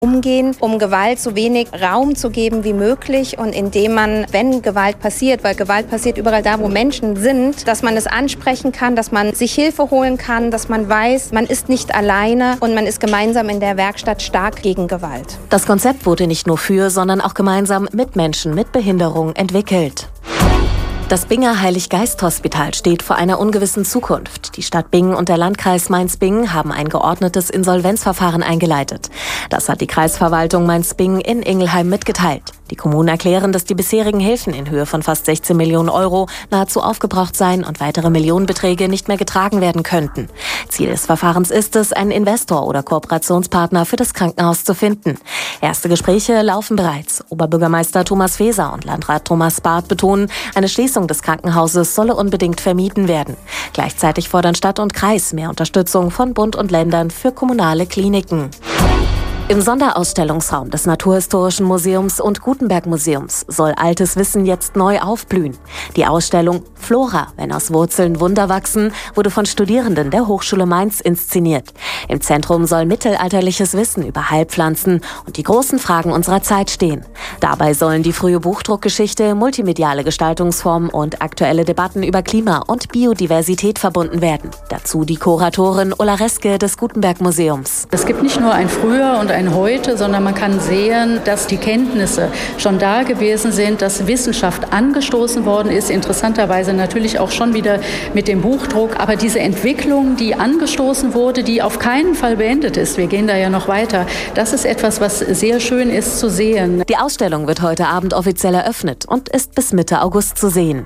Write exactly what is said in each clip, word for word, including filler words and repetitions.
umgehen, um Gewalt so wenig Raum zu geben wie möglich und indem man, wenn Gewalt passiert, weil Gewalt passiert überall da, wo Menschen sind, dass man es ansprechen kann, dass man sich Hilfe holen kann, dass man weiß, man ist nicht alleine und man ist gemeinsam in der Werkstatt stark gegen Gewalt. Das Konzept wurde nicht nur für, sondern auch gemeinsam mit Menschen mit Behinderung entwickelt. Das Binger Heilig-Geist-Hospital steht vor einer ungewissen Zukunft. Die Stadt Bingen und der Landkreis Mainz-Bingen haben ein geordnetes Insolvenzverfahren eingeleitet. Das hat die Kreisverwaltung Mainz-Bingen in Ingelheim mitgeteilt. Die Kommunen erklären, dass die bisherigen Hilfen in Höhe von fast sechzehn Millionen Euro nahezu aufgebraucht seien und weitere Millionenbeträge nicht mehr getragen werden könnten. Ziel des Verfahrens ist es, einen Investor oder Kooperationspartner für das Krankenhaus zu finden. Erste Gespräche laufen bereits. Oberbürgermeister Thomas Feser und Landrat Thomas Barth betonen, eine Schließung des Krankenhauses solle unbedingt vermieden werden. Gleichzeitig fordern Stadt und Kreis mehr Unterstützung von Bund und Ländern für kommunale Kliniken. Im Sonderausstellungsraum des Naturhistorischen Museums und Gutenberg-Museums soll altes Wissen jetzt neu aufblühen. Die Ausstellung Flora, wenn aus Wurzeln Wunder wachsen, wurde von Studierenden der Hochschule Mainz inszeniert. Im Zentrum soll mittelalterliches Wissen über Heilpflanzen und die großen Fragen unserer Zeit stehen. Dabei sollen die frühe Buchdruckgeschichte, multimediale Gestaltungsformen und aktuelle Debatten über Klima und Biodiversität verbunden werden. Dazu die Kuratorin Ulla Reske des Gutenberg-Museums. Es gibt nicht nur ein Früher und ein Heute, sondern man kann sehen, dass die Kenntnisse schon da gewesen sind, dass Wissenschaft angestoßen worden ist, interessanterweise natürlich auch schon wieder mit dem Buchdruck, aber diese Entwicklung, die angestoßen wurde, die auf keinen Fall beendet ist, wir gehen da ja noch weiter, das ist etwas, was sehr schön ist zu sehen. Die Ausstellung wird heute Abend offiziell eröffnet und ist bis Mitte August zu sehen.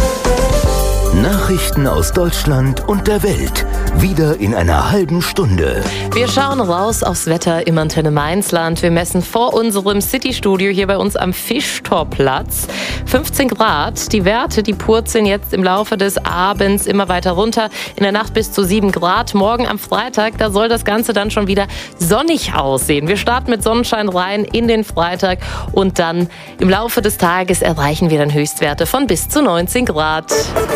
Nachrichten aus Deutschland und der Welt. Wieder in einer halben Stunde. Wir schauen raus aufs Wetter im Antenne Mainzland. Wir messen vor unserem City-Studio hier bei uns am Fischtorplatz fünfzehn Grad. Die Werte, die purzeln jetzt im Laufe des Abends immer weiter runter. In der Nacht bis zu sieben Grad. Morgen am Freitag, da soll das Ganze dann schon wieder sonnig aussehen. Wir starten mit Sonnenschein rein in den Freitag und dann im Laufe des Tages erreichen wir dann Höchstwerte von bis zu neunzehn Grad.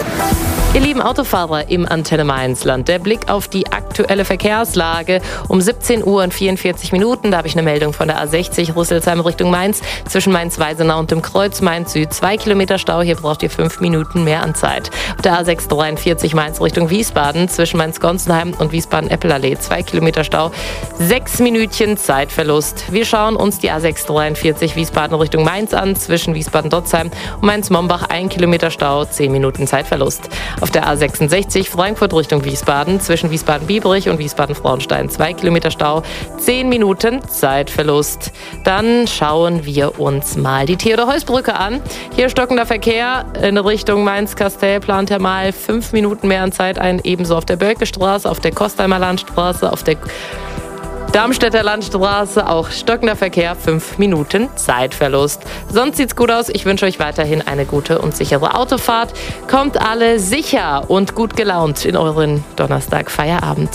Ihr lieben Autofahrer im Antenne Mainzland, der Blick auf die aktuelle Verkehrslage um siebzehn Uhr und vierundvierzig Minuten. Da habe ich eine Meldung von der A sechzig Rüsselsheim Richtung Mainz zwischen Mainz-Weisenau und dem Kreuz Mainz Süd. Zwei Kilometer Stau, hier braucht ihr fünf Minuten mehr an Zeit. Auf der A sechs dreiundvierzig Mainz Richtung Wiesbaden zwischen Mainz-Gonsenheim und Wiesbaden-Eppelallee. Zwei Kilometer Stau, sechs Minütchen Zeitverlust. Wir schauen uns die A sechs dreiundvierzig Wiesbaden Richtung Mainz an zwischen Wiesbaden-Dotzheim und Mainz-Mombach. Ein Kilometer Stau, zehn Minuten Zeitverlust. Auf der A sechsundsechzig Frankfurt Richtung Wiesbaden zwischen Wiesbaden-Biebrich und Wiesbaden-Frauenstein. Zwei Kilometer Stau, zehn Minuten Zeitverlust. Dann schauen wir uns mal die Theodor-Heuss-Brücke an. Hier stockender Verkehr in Richtung Mainz-Kastell, Planthermal. Fünf Minuten mehr an Zeit ein. Ebenso auf der Bölke-Straße, auf der Kostheimer Landstraße, auf der Darmstädter Landstraße, auch stockender Verkehr, fünf Minuten Zeitverlust. Sonst sieht's gut aus. Ich wünsche euch weiterhin eine gute und sichere Autofahrt. Kommt alle sicher und gut gelaunt in euren Donnerstag-Feierabend.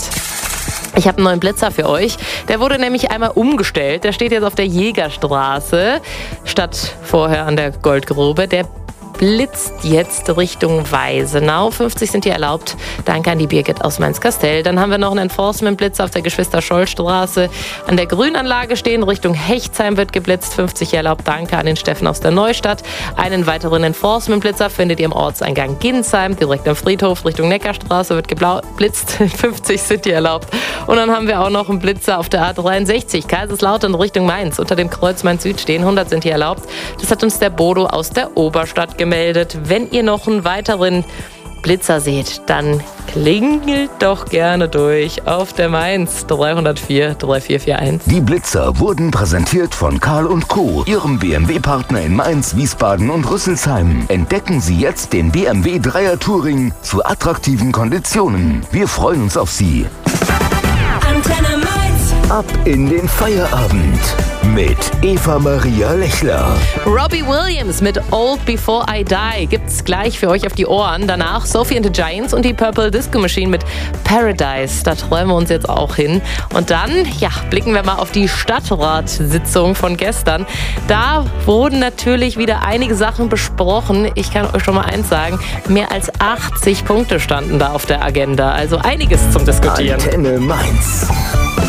Ich habe einen neuen Blitzer für euch. Der wurde nämlich einmal umgestellt. Der steht jetzt auf der Jägerstraße statt vorher an der Goldgrube. Der blitzt jetzt Richtung Weisenau. fünfzig sind hier erlaubt. Danke an die Birgit aus Mainz-Kastell. Dann haben wir noch einen Enforcement-Blitzer auf der Geschwister-Scholl-Straße. An der Grünanlage stehen. Richtung Hechtsheim wird geblitzt. fünfzig hier erlaubt. Danke an den Steffen aus der Neustadt. Einen weiteren Enforcement-Blitzer findet ihr im Ortseingang Ginsheim. Direkt am Friedhof Richtung Neckarstraße wird geblitzt. fünfzig sind hier erlaubt. Und dann haben wir auch noch einen Blitzer auf der A dreiundsechzig. Kaiserslautern Richtung Mainz. Unter dem Kreuz Mainz Süd stehen. hundert sind hier erlaubt. Das hat uns der Bodo aus der Oberstadt gemeldet. Wenn ihr noch einen weiteren Blitzer seht, dann klingelt doch gerne durch auf der Mainz dreihundertvier dreiundvierzig einundvierzig. Die Blitzer wurden präsentiert von Karl und Co., Ihrem B M W-Partner in Mainz, Wiesbaden und Rüsselsheim. Entdecken Sie jetzt den B M W Dreier Touring zu attraktiven Konditionen. Wir freuen uns auf Sie. Antenne Mainz. Ab in den Feierabend mit Eva Maria Lechler. Robbie Williams mit Old Before I Die gibt's gleich für euch auf die Ohren. Danach Sophie and the Giants und die Purple Disco Machine mit Paradise. Da träumen wir uns jetzt auch hin. Und dann, ja, blicken wir mal auf die Stadtratssitzung von gestern. Da wurden natürlich wieder einige Sachen besprochen. Ich kann euch schon mal eins sagen, mehr als achtzig Punkte standen da auf der Agenda. Also einiges zum Diskutieren. Antenne Mainz.